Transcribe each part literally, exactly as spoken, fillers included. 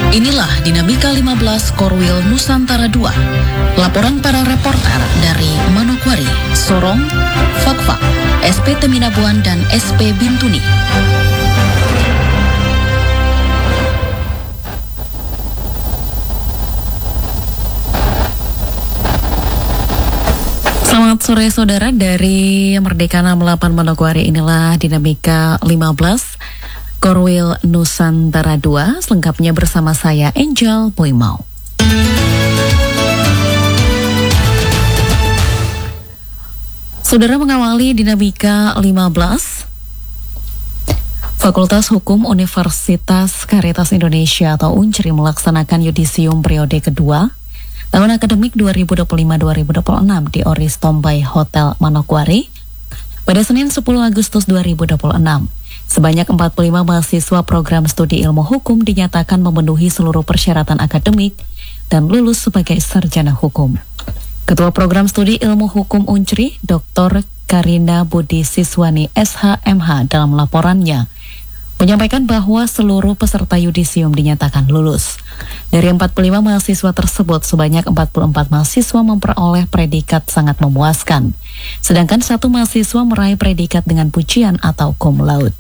Inilah Dinamika lima belas Korwil Nusantara dua. Laporan para reporter dari Manokwari, Sorong, Fakfak, S P Teminabuan, dan S P Bintuni. Selamat sore saudara, dari Merdeka enam puluh delapan Manokwari, inilah Dinamika lima belas Korwil Nusantara dua, selengkapnya bersama saya Angel Poimau. Saudara, mengawali Dinamika lima belas, Fakultas Hukum Universitas Caritas Indonesia atau Uncri melaksanakan yudisium periode kedua tahun akademik dua ribu dua puluh lima dua ribu dua puluh enam di Oris Tombai Hotel Manokwari pada Senin sepuluh Agustus dua ribu dua puluh enam. Sebanyak empat puluh lima mahasiswa program studi ilmu hukum dinyatakan memenuhi seluruh persyaratan akademik dan lulus sebagai sarjana hukum. Ketua Program Studi Ilmu Hukum Uncri, Doktor Karina Budi Siswani S H M H, dalam laporannya menyampaikan bahwa seluruh peserta yudisium dinyatakan lulus. Dari empat puluh lima mahasiswa tersebut, sebanyak empat puluh empat mahasiswa memperoleh predikat sangat memuaskan, sedangkan satu mahasiswa meraih predikat dengan pujian atau cum laude.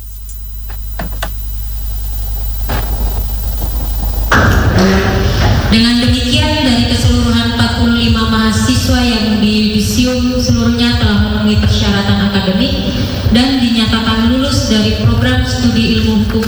Dengan demikian, dari keseluruhan empat puluh lima mahasiswa yang di yudisium, seluruhnya telah memenuhi persyaratan akademik dan dinyatakan lulus dari program studi ilmu hukum